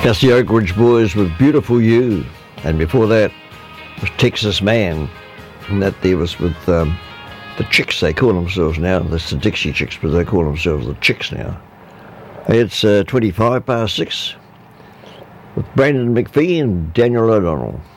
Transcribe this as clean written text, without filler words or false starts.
That's the Oak Ridge Boys with Beautiful You. And before that was Texas Man. And that there was with the Chicks, they call themselves now. That's the Dixie Chicks, but they call themselves the Chicks now. It's 25 past 6 with Brandon McPhee and Daniel O'Donnell.